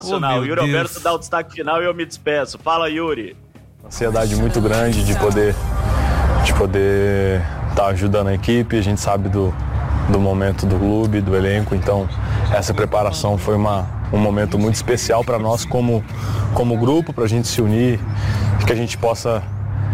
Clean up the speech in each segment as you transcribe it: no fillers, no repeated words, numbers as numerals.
O Yuri Alberto dá o destaque final e eu me despeço. Fala, Yuri. Ansiedade muito grande de poder estar ajudando a equipe. A gente sabe do momento do clube, do elenco, então essa preparação foi um momento muito especial para nós como grupo, para a gente se unir, que a gente possa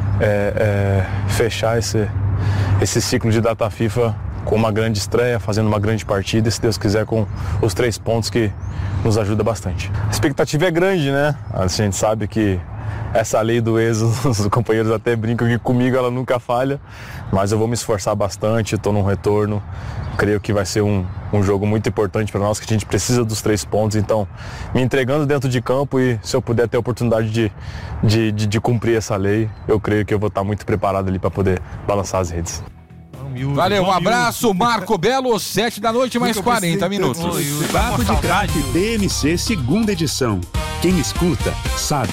fechar esse ciclo de data FIFA com uma grande estreia, fazendo uma grande partida e, se Deus quiser, com os 3 pontos que nos ajuda bastante. A expectativa é grande, né? A gente sabe que essa lei do êxodo, os companheiros até brincam que comigo ela nunca falha, mas eu vou me esforçar bastante, estou num retorno, creio que vai ser um jogo muito importante para nós, que a gente precisa dos 3 pontos, então me entregando dentro de campo e se eu puder ter a oportunidade de cumprir essa lei, eu creio que eu vou estar muito preparado ali para poder balançar as redes. Valeu, um abraço, Marco Belo, 7 da noite, mais 40 minutos. Papo de Craque TMC, segunda edição. Quem escuta, sabe.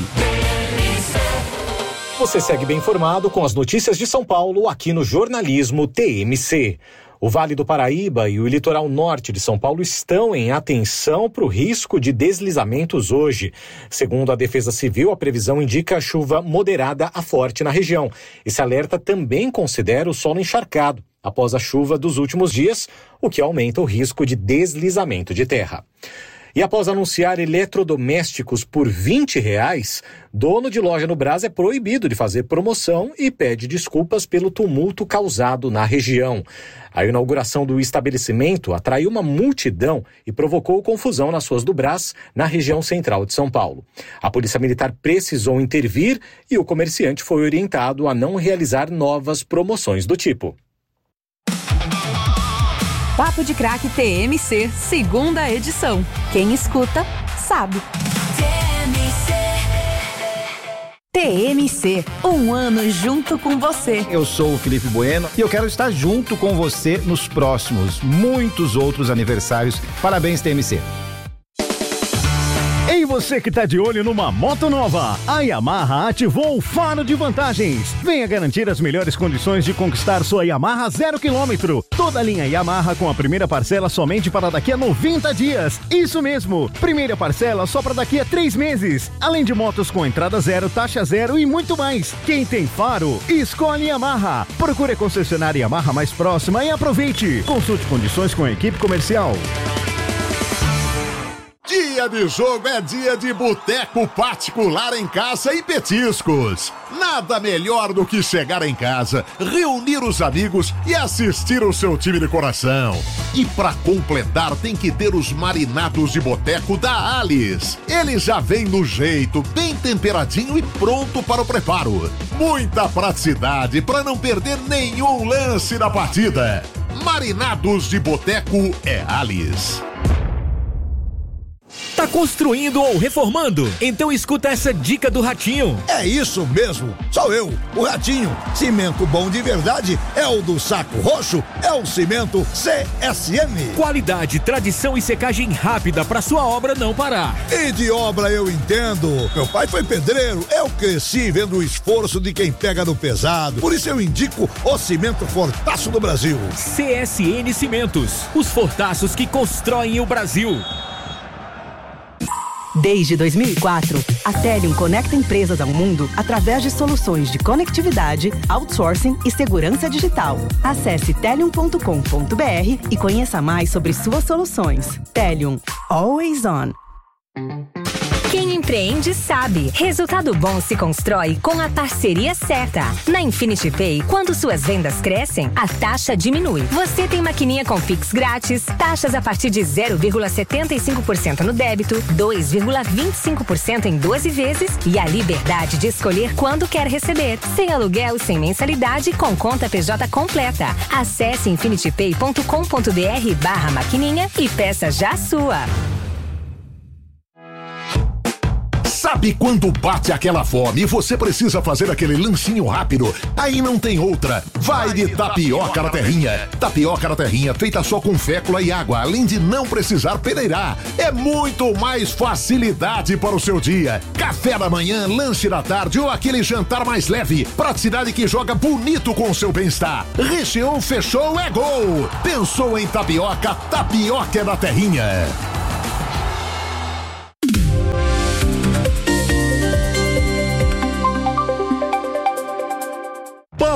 Você segue bem informado com as notícias de São Paulo aqui no Jornalismo TMC. O Vale do Paraíba e o litoral norte de São Paulo estão em atenção para o risco de deslizamentos hoje. Segundo a Defesa Civil, a previsão indica chuva moderada a forte na região. Esse alerta também considera o solo encharcado após a chuva dos últimos dias, o que aumenta o risco de deslizamento de terra. E após anunciar eletrodomésticos por R$20, dono de loja no Brás é proibido de fazer promoção e pede desculpas pelo tumulto causado na região. A inauguração do estabelecimento atraiu uma multidão e provocou confusão nas ruas do Brás, na região central de São Paulo. A Polícia Militar precisou intervir e o comerciante foi orientado a não realizar novas promoções do tipo. Papo de Craque TMC, segunda edição. Quem escuta, sabe. TMC, um ano junto com você. Eu sou o Felipe Bueno e eu quero estar junto com você nos próximos, muitos outros aniversários. Parabéns, TMC. Ei, você que tá de olho numa moto nova, a Yamaha ativou o Faro de Vantagens. Venha garantir as melhores condições de conquistar sua Yamaha 0 km. Toda a linha Yamaha com a primeira parcela somente para daqui a 90 dias. Isso mesmo, primeira parcela só para daqui a 3 meses. Além de motos com entrada zero, taxa zero e muito mais. Quem tem Faro, escolhe Yamaha. Procure a concessionária Yamaha mais próxima e aproveite. Consulte condições com a equipe comercial. Dia de jogo é dia de boteco particular em casa e petiscos. Nada melhor do que chegar em casa, reunir os amigos e assistir o seu time de coração. E pra completar tem que ter os marinados de boteco da Alice. Ele já vem no jeito, bem temperadinho e pronto para o preparo. Muita praticidade para não perder nenhum lance da partida. Marinados de boteco é Alice. Tá construindo ou reformando? Então escuta essa dica do Ratinho. É isso mesmo, sou eu, o Ratinho. Cimento bom de verdade é o do Saco Roxo, é o cimento CSM. Qualidade, tradição e secagem rápida pra sua obra não parar. E de obra eu entendo. Meu pai foi pedreiro, eu cresci vendo o esforço de quem pega no pesado. Por isso eu indico o cimento Fortaço do Brasil. CSN Cimentos, os fortaços que constroem o Brasil. Desde 2004, a Telium conecta empresas ao mundo através de soluções de conectividade, outsourcing e segurança digital. Acesse telium.com.br e conheça mais sobre suas soluções. Telium, always on. Quem empreende sabe. Resultado bom se constrói com a parceria certa. Na Infinity Pay, quando suas vendas crescem, a taxa diminui. Você tem maquininha com Pix grátis, taxas a partir de 0,75% no débito, 2,25% em 12 vezes e a liberdade de escolher quando quer receber. Sem aluguel, sem mensalidade, com conta PJ completa. Acesse infinitypay.com.br/maquininha e peça já a sua. Sabe quando bate aquela fome e você precisa fazer aquele lanchinho rápido? Aí não tem outra. Vai de tapioca na terrinha. Tapioca na terrinha feita só com fécula e água, além de não precisar peneirar. É muito mais facilidade para o seu dia. Café da manhã, lanche da tarde ou aquele jantar mais leve. Praticidade que joga bonito com o seu bem-estar. Recheou, fechou, é gol. Pensou em tapioca, tapioca é da terrinha.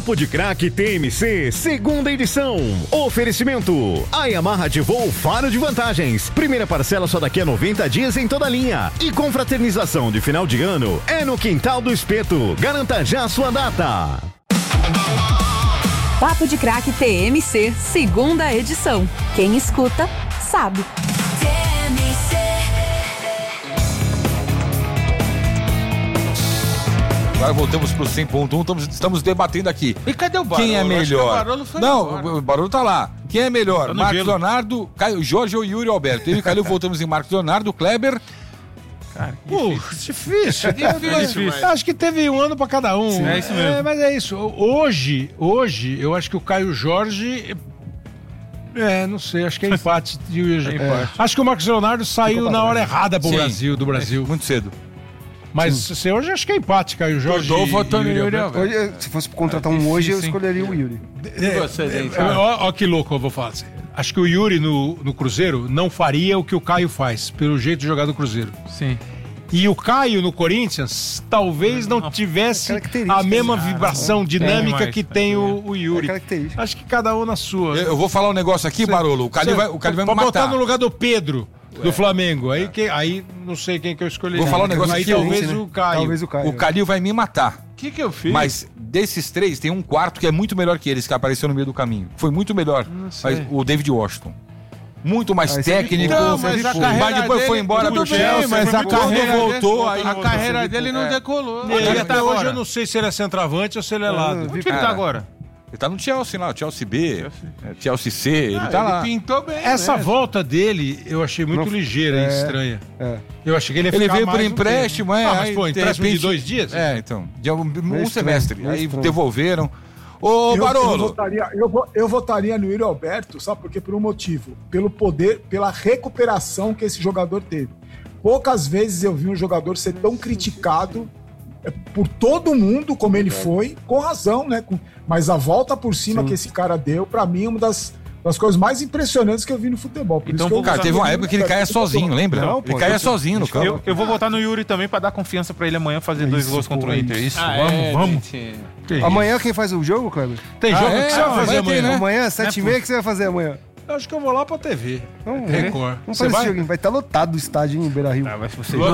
Papo de Craque TMC, segunda edição. Oferecimento. A Yamaha ativou o Faro de Vantagens. Primeira parcela só daqui a 90 dias em toda a linha. E confraternização de final de ano é no Quintal do Espeto. Garanta já a sua data. Papo de Craque TMC, segunda edição. Quem escuta, sabe. Agora voltamos pro 100.1, estamos debatendo aqui. E cadê o Barolo? Quem é melhor? Não, o Barolo tá lá. Quem é melhor? Marcos Leonardo, Caio Jorge ou Yuri Alberto? Eu e o Calil voltamos em Marcos Leonardo, Kleber. Cara, difícil. Acho que teve um ano pra cada um. Sim, é isso mesmo. Mas é isso. Hoje, eu acho que o Caio Jorge... não sei, acho que é empate. Acho que o Marcos Leonardo saiu na hora errada pro do Brasil. Muito cedo. Mas hoje acho que é empate, Caio Jorge. Hoje, se fosse contratar hoje, eu escolheria o Yuri. Olha que louco eu vou falar. Acho que o Yuri no Cruzeiro não faria o que o Caio faz, pelo jeito de jogar do Cruzeiro. Sim. E o Caio no Corinthians talvez não tivesse a mesma vibração dinâmica que tem o Yuri. Acho que cada um na sua. Eu vou falar um negócio aqui, Barolo. O Calil vai me matar. Pode botar no lugar do Pedro. Do Flamengo. Aí não sei quem que eu escolhi. Vou falar um negócio aqui. Talvez o Caio. O Calil vai me matar. O que eu fiz? Mas desses três, tem um quarto que é muito melhor que eles, que apareceu no meio do caminho. Foi muito melhor. Mas o David Washington. Muito mais técnico. Mas depois foi embora pro Chelsea. Mas a carreira voltou. A carreira dele não decolou. Até hoje eu não sei se ele é centroavante ou se ele é lado. Onde ele tá agora? Ele tá no Chelsea lá, Chelsea B, Chelsea C, ele tá lá. Ele pintou bem. Essa volta dele eu achei muito ligeira e estranha. Eu achei que ele ia ficar veio por empréstimo, mas foi empréstimo de 2 dias? Então, de um semestre. Aí devolveram. Ô, Barolo. Eu votaria no Yuri Alberto, sabe por quê? Por um motivo. Pelo poder, pela recuperação que esse jogador teve. Poucas vezes eu vi um jogador ser tão criticado por todo mundo como ele foi, com razão, né? Mas a volta por cima que esse cara deu, pra mim, é uma das coisas mais impressionantes que eu vi no futebol. Por então, cara, teve uma época que ele caia sozinho, lembra? Não, ele caia sozinho no campo. Eu vou votar no Yuri também pra dar confiança pra ele amanhã fazer 2 gols contra o Inter. Isso, vamos. Amanhã quem faz o jogo, Kleber? Tem jogo que você vai fazer amanhã, né? Amanhã, 7h30, que você vai fazer amanhã? Eu acho que eu vou lá pra TV. Record. Vamos fazer esse joguinho. Vai estar lotado o estádio em Beira-Rio. Vai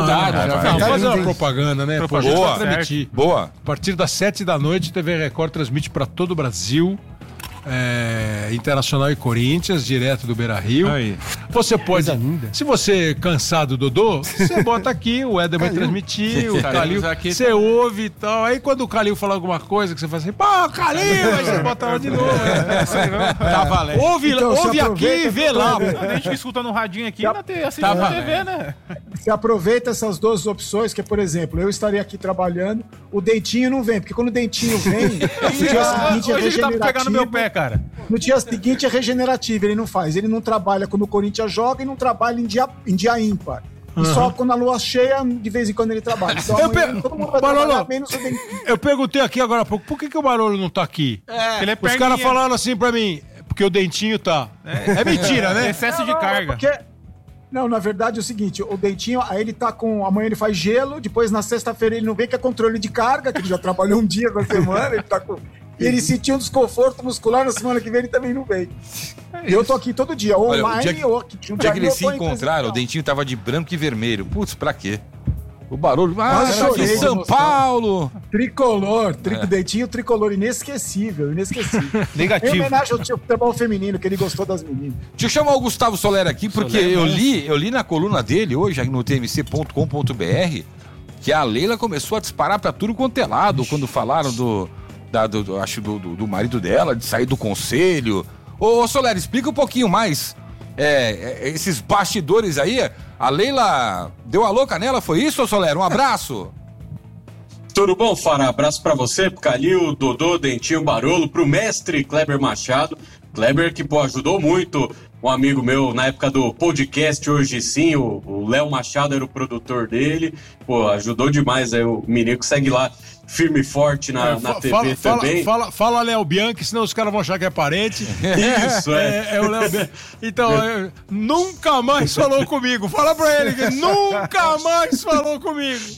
fazer uma propaganda, né? Pô, a gente vai transmitir. Boa. A partir das 7 da noite, TV Record transmite pra todo o Brasil. Internacional e Corinthians, direto do Beira-Rio. Você pode, se você cansar do Dodô, você bota aqui, o Éder vai transmitir, o Calil, você ouve e tal. Aí quando o Calil falar alguma coisa que você faz assim, pô, Calil, aí você bota lá de novo. Tá valendo. Ouve aqui e vê lá. A gente escuta no radinho aqui, assiste na TV, né? Você aproveita essas 2 opções, que por exemplo, eu estaria aqui trabalhando, o Dentinho não vem, porque quando o Dentinho vem, no dia seguinte é regenerativo. Ele tá pegando meu pé, cara. No dia seguinte é regenerativo, ele não faz. Ele não trabalha quando o Corinthians joga e não trabalha em dia ímpar. E só quando a lua cheia, de vez em quando ele trabalha. Então todo mundo vai trabalhar menos o Dentinho. Eu perguntei aqui agora há pouco, por que o Barolo não tá aqui? Os caras falaram assim pra mim, porque o Dentinho tá. É mentira, né? Excesso de carga. Não, na verdade é o seguinte, o Dentinho, aí ele tá com... Amanhã ele faz gelo, depois na sexta-feira ele não vem, que é controle de carga, que ele já trabalhou um dia na semana, ele tá com... E ele sentiu um desconforto muscular, na semana que vem ele também não vem. Eu tô aqui todo dia, online ou aqui. O dia que eles se encontraram, o Dentinho tava de branco e vermelho. Putz, pra quê? O barulho. Chorei, de São Paulo! Tricolor, Dentinho tricolor, inesquecível. Negativo. Em homenagem ao futebol feminino, que ele gostou das meninas. Deixa eu chamar o Gustavo Soler aqui, porque eu li na coluna dele hoje, no tmc.com.br, que a Leila começou a disparar pra tudo quanto é lado, quando falaram do marido dela, de sair do conselho. Ô Soler, explica um pouquinho mais. Esses bastidores aí, a Leila deu a louca nela, foi isso, Soler? Um abraço. Tudo bom, Fara? Abraço pra você, pro Calil, Dodô, Dentinho, Barolo, pro mestre Kleber Machado. Kleber que, ajudou muito um amigo meu na época do podcast Hoje Sim, o Léo Machado era o produtor dele. Ajudou demais aí o menino que segue lá firme e forte na TV também. Fala Léo Bianchi, senão os caras vão achar que é parente. Isso, é o Léo Bianchi. Então, nunca mais falou comigo. Fala pra ele que nunca mais falou comigo.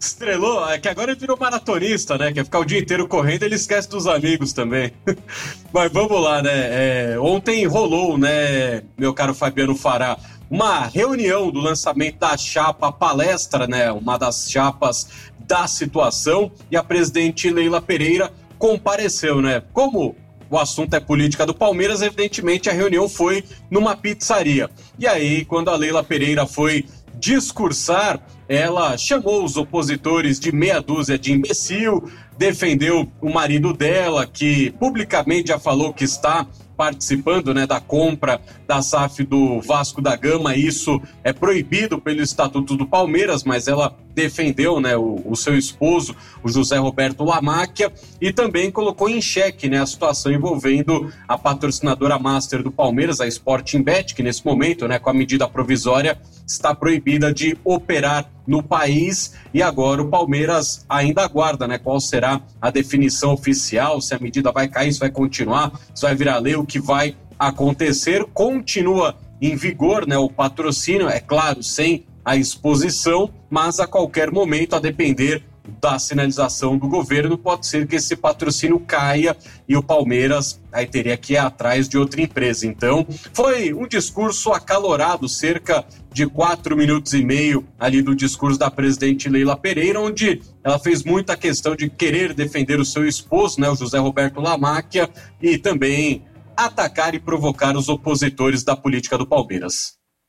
Estrelou, é que agora ele virou maratonista, né? Quer ficar o dia inteiro correndo, ele esquece dos amigos também. Mas vamos lá, né? Ontem rolou, né, meu caro Fabiano Fará, uma reunião do lançamento da chapa palestra, né? Uma das chapas da situação, e a presidente Leila Pereira compareceu, né? Como o assunto é política do Palmeiras, evidentemente a reunião foi numa pizzaria. E aí, quando a Leila Pereira foi discursar, ela chamou os opositores de meia dúzia de imbecil, defendeu o marido dela, que publicamente já falou que está participando, né, da compra da SAF do Vasco da Gama. Isso é proibido pelo Estatuto do Palmeiras, mas ela defendeu, né, o seu esposo, o José Roberto Lamáquia, e também colocou em xeque, né, a situação envolvendo a patrocinadora master do Palmeiras, a Sportingbet, que nesse momento, né, com a medida provisória, está proibida de operar no país. E agora o Palmeiras ainda aguarda, né, qual será a definição oficial, se a medida vai cair, se vai continuar, se vai virar lei, o que vai acontecer. Continua em vigor, né, o patrocínio, é claro, sem a exposição, mas a qualquer momento, a depender da sinalização do governo, pode ser que esse patrocínio caia e o Palmeiras aí teria que ir atrás de outra empresa. Então, foi um discurso acalorado, cerca de 4 minutos e meio ali do discurso da presidente Leila Pereira, onde ela fez muita questão de querer defender o seu esposo, né, o José Roberto Lamáquia, e também atacar e provocar os opositores da política do Palmeiras.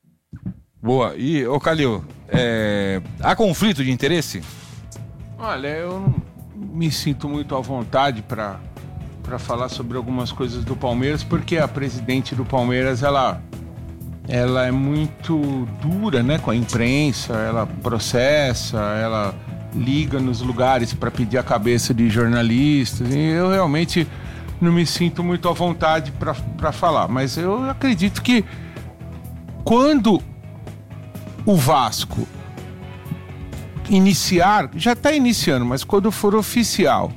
Boa. E, ô Calil, há conflito de interesse? Olha, eu não me sinto muito à vontade para falar sobre algumas coisas do Palmeiras, porque a presidente do Palmeiras, ela é muito dura, né, com a imprensa, ela processa, ela liga nos lugares para pedir a cabeça de jornalistas, e eu realmente não me sinto muito à vontade para falar, mas eu acredito que quando o Vasco iniciar, já está iniciando, mas quando for oficial,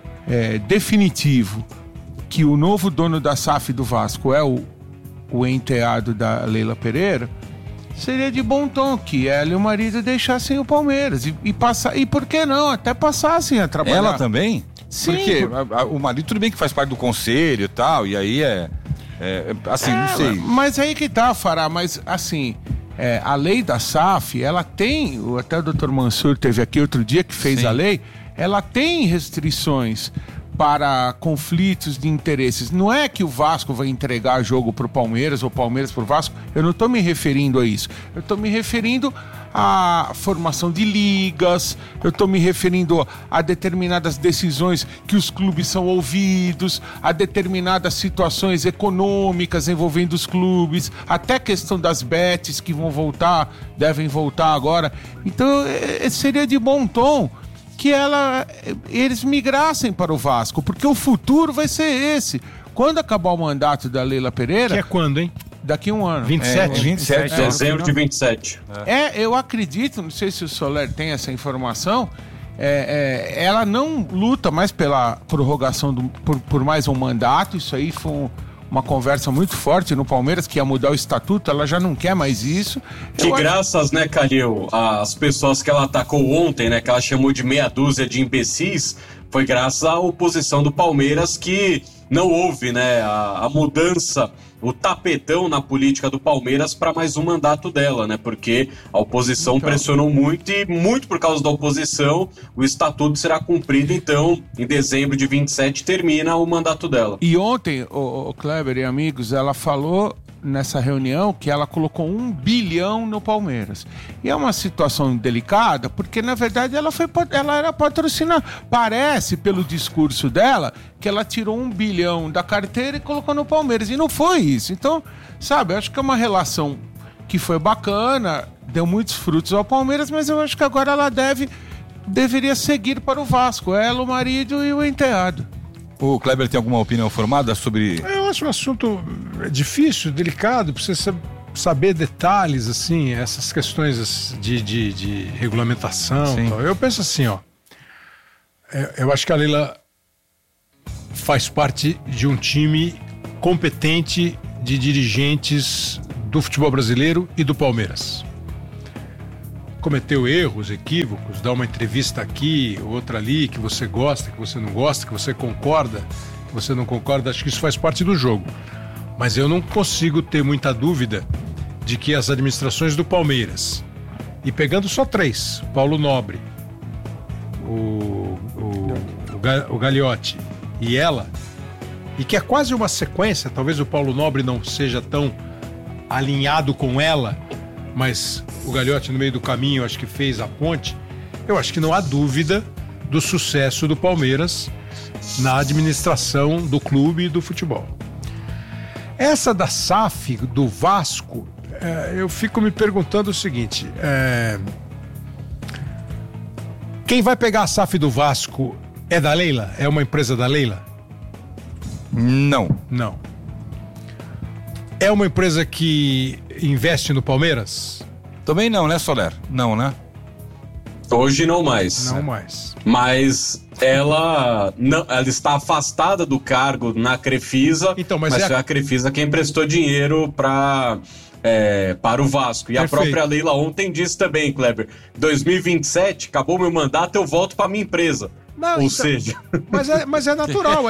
definitivo, que o novo dono da SAF do Vasco é o enteado da Leila Pereira, seria de bom tom que ela e o marido deixassem o Palmeiras e passar, e por que não, até passassem a trabalhar. Ela também? Sim. Porque o marido tudo bem que faz parte do conselho e tal, e aí assim, não sei. Mas aí que tá, Fará, mas assim, a lei da SAF, ela tem, até o Dr. Mansur teve aqui outro dia que fez a lei, ela tem restrições para conflitos de interesses. Não é que o Vasco vai entregar jogo pro Palmeiras ou Palmeiras pro Vasco, eu não estou me referindo a isso. Eu estou me referindo à formação de ligas, eu estou me referindo a determinadas decisões que os clubes são ouvidos, a determinadas situações econômicas envolvendo os clubes, até a questão das bets que devem voltar agora. Então, seria de bom tom que eles migrassem para o Vasco, porque o futuro vai ser esse. Quando acabar o mandato da Leila Pereira... Que é quando, hein? Daqui a um ano. 27. Dezembro de 27. Eu acredito, não sei se o Soler tem essa informação, ela não luta mais pela prorrogação por mais um mandato. Isso aí foi uma conversa muito forte no Palmeiras, que ia mudar o estatuto, ela já não quer mais isso. Graças, né, Calil, às pessoas que ela atacou ontem, né, que ela chamou de meia dúzia de imbecis, foi graças à oposição do Palmeiras que não houve, né, a mudança, o tapetão na política do Palmeiras para mais um mandato dela, né? Porque a oposição pressionou muito, e muito por causa da oposição o estatuto será cumprido. Então, em dezembro de 27 termina o mandato dela. E ontem, o Kleber e amigos, ela falou nessa reunião que ela colocou 1 bilhão no Palmeiras. E é uma situação delicada, porque na verdade ela era patrocinada. Parece, pelo discurso dela, que ela tirou 1 bilhão da carteira e colocou no Palmeiras. E não foi isso. Então, sabe, eu acho que é uma relação que foi bacana, deu muitos frutos ao Palmeiras, mas eu acho que agora ela deveria seguir para o Vasco. Ela, o marido e o enteado. O Kleber tem alguma opinião formada sobre... Eu acho um assunto difícil, delicado, precisa saber detalhes, assim, essas questões de regulamentação. Tal. Eu penso assim, eu acho que a Leila faz parte de um time competente de dirigentes do futebol brasileiro e do Palmeiras. cometeu erros, equívocos, dá uma entrevista aqui, outra ali, que você gosta, que você não gosta, que você concorda, que você não concorda, acho que isso faz parte do jogo. Mas eu não consigo ter muita dúvida de que as administrações do Palmeiras, e pegando só 3, Paulo Nobre, o Gagliotti e ela, e que é quase uma sequência, talvez o Paulo Nobre não seja tão alinhado com ela, mas o Gagliotti no meio do caminho acho que fez a ponte. Eu acho que não há dúvida do sucesso do Palmeiras na administração do clube e do futebol. Essa da SAF, do Vasco, eu fico me perguntando o seguinte, quem vai pegar a SAF do Vasco é da Leila? É uma empresa da Leila? Não. É uma empresa que investe no Palmeiras? Também não, né, Soler? Não, né? Hoje não mais. Não mais. Mas ela está afastada do cargo na Crefisa, então, mas foi a Crefisa quem emprestou dinheiro para o Vasco. E Perfeito. A própria Leila ontem disse também, Kleber, 2027, acabou meu mandato, eu volto para minha empresa. Não, Ou então, seja... Mas é natural.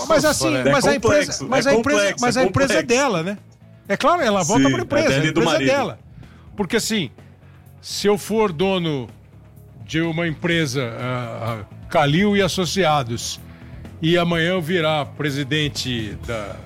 Mas a empresa é dela, né? É claro, ela volta para a empresa. A empresa é dela. Porque assim, se eu for dono de uma empresa, Calil e Associados, e amanhã eu virar presidente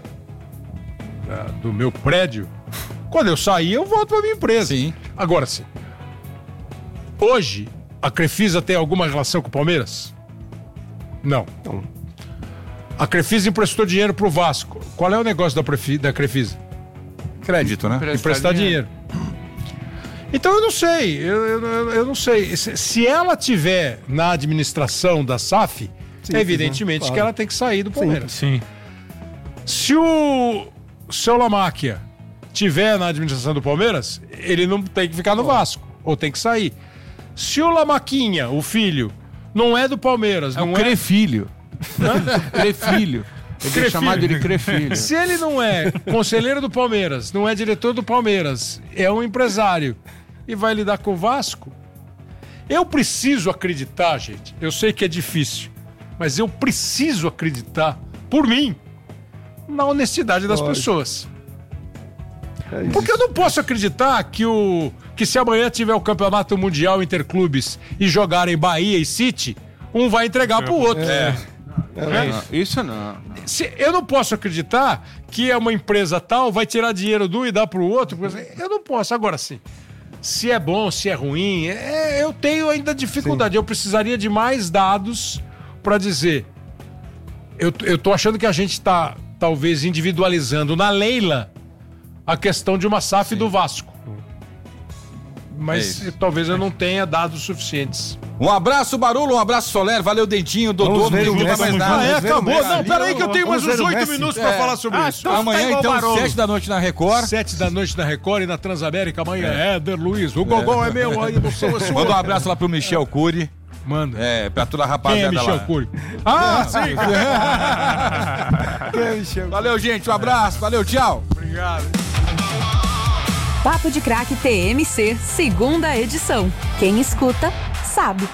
do meu prédio, quando eu sair, eu volto para minha empresa. Sim. Agora sim. Hoje, a Crefisa tem alguma relação com o Palmeiras? Não. A Crefisa emprestou dinheiro pro Vasco. Qual é o negócio da Crefisa? Crédito, né? Emprestar dinheiro. Então eu não sei. Eu não sei. Se ela tiver na administração da SAF, evidentemente claro. Que ela tem que sair do Palmeiras. Sim. Se o seu Lamáquia tiver na administração do Palmeiras, ele não tem que ficar no Vasco. Ou tem que sair. Se o Lamaquinha, o filho, não é do Palmeiras, não é... Crefilho. Crefilho. Ele é chamado de Crefilho. Se ele não é conselheiro do Palmeiras, não é diretor do Palmeiras, é um empresário e vai lidar com o Vasco, eu preciso acreditar, gente, eu sei que é difícil, mas eu preciso acreditar, por mim, na honestidade das pessoas. Porque eu não posso acreditar que se amanhã tiver o campeonato mundial interclubes e jogarem Bahia e City, um vai entregar pro outro. Isso não. Eu não posso acreditar que uma empresa tal vai tirar dinheiro de um e dar pro outro. Eu não posso. Agora sim, se é bom, se é ruim, eu tenho ainda dificuldade. Sim. Eu precisaria de mais dados para dizer. Eu tô achando que a gente tá talvez individualizando na Leila a questão de uma SAF do Vasco. Mas talvez eu não tenha dados suficientes. Um abraço, Barolo, um abraço, Soler, valeu, Dentinho, Dodô, não liga mais nada. Acabou. Não, peraí que eu tenho mais uns 8 minutos pra falar sobre isso. Então amanhã, então, 7 da noite na Record. 7 da noite na Record e na Transamérica, amanhã Éder Luiz. O Gogol é meu, a emoção é sua. Manda um abraço lá pro Michel Cury. Manda. Pra toda a rapaziada lá. Quem é Michel Cury? Sim. Quem é Michel? Valeu, gente, um abraço, valeu, tchau. Obrigado. Papo de Craque TMC, segunda edição. Quem escuta, sabe.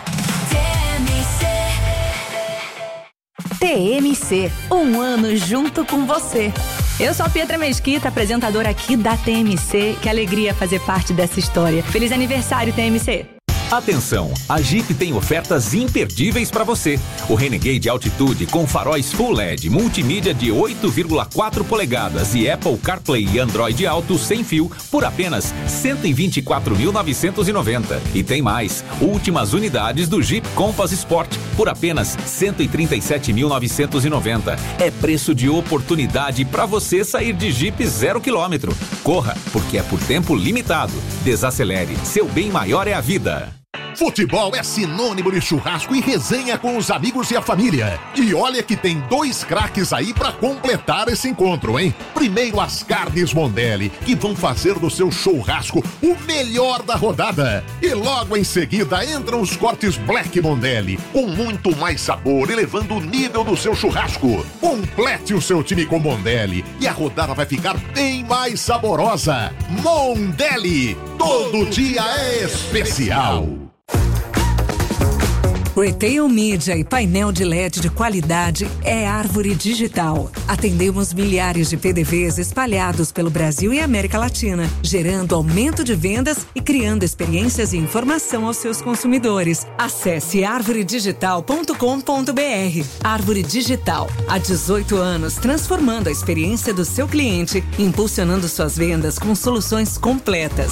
TMC, um ano junto com você. Eu sou a Pietra Mesquita, apresentadora aqui da TMC. Que alegria fazer parte dessa história. Feliz aniversário, TMC. Atenção, a Jeep tem ofertas imperdíveis para você. O Renegade Altitude com faróis Full LED, multimídia de 8,4 polegadas e Apple CarPlay e Android Auto sem fio por apenas R$ 124.990. E tem mais, últimas unidades do Jeep Compass Sport por apenas R$ 137.990. É preço de oportunidade para você sair de Jeep 0 km. Corra, porque é por tempo limitado. Desacelere, seu bem maior é a vida. Futebol é sinônimo de churrasco e resenha com os amigos e a família. E olha que tem 2 craques aí pra completar esse encontro, hein? Primeiro as carnes Mondelli, que vão fazer do seu churrasco o melhor da rodada. E logo em seguida entram os cortes Black Mondelli, com muito mais sabor, elevando o nível do seu churrasco. Complete o seu time com Mondelli e a rodada vai ficar bem mais saborosa. Mondelli, todo dia é especial. Retail Media e painel de LED de qualidade é Árvore Digital. Atendemos milhares de PDVs espalhados pelo Brasil e América Latina, gerando aumento de vendas e criando experiências e informação aos seus consumidores. Acesse arvoredigital.com.br. Árvore Digital, há 18 anos, transformando a experiência do seu cliente, impulsionando suas vendas com soluções completas.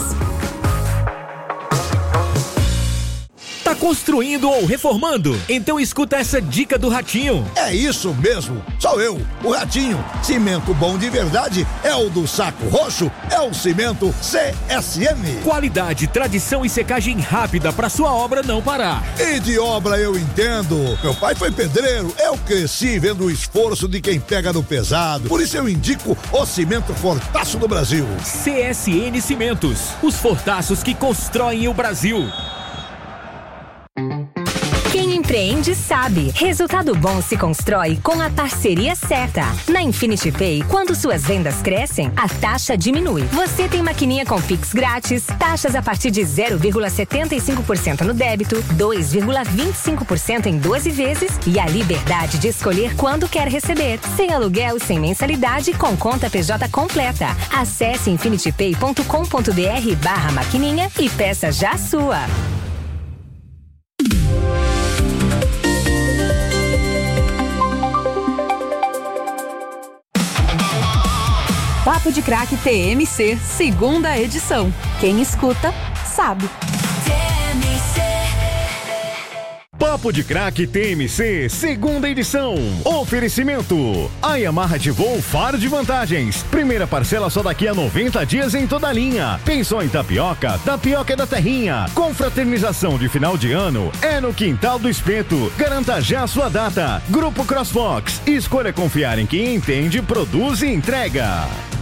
Tá construindo ou reformando? Então escuta essa dica do Ratinho. É isso mesmo, sou eu, o Ratinho. Cimento bom de verdade é o do Saco Roxo, é o cimento CSN. Qualidade, tradição e secagem rápida pra sua obra não parar. E de obra eu entendo. Meu pai foi pedreiro, eu cresci vendo o esforço de quem pega no pesado. Por isso eu indico o cimento Fortaço do Brasil. CSN Cimentos, os fortaços que constroem o Brasil. Quem empreende sabe. Resultado bom se constrói com a parceria certa. Na Infinity Pay, quando suas vendas crescem, a taxa diminui. Você tem maquininha com Pix grátis, taxas a partir de 0,75% no débito, 2,25% em 12 vezes e a liberdade de escolher quando quer receber. Sem aluguel e sem mensalidade, com conta PJ completa. Acesse infinitypay.com.br/maquininha e peça já a sua. Papo de Craque TMC, segunda edição. Quem escuta, sabe. Papo de Craque TMC, segunda edição. Oferecimento: a Yamaha ativou o Faro de Vantagens. Primeira parcela só daqui a 90 dias em toda a linha. Pensou em tapioca? Tapioca é da Terrinha. Confraternização de final de ano é no Quintal do Espeto. Garanta já a sua data. Grupo CrossFox. Escolha confiar em quem entende, produz e entrega.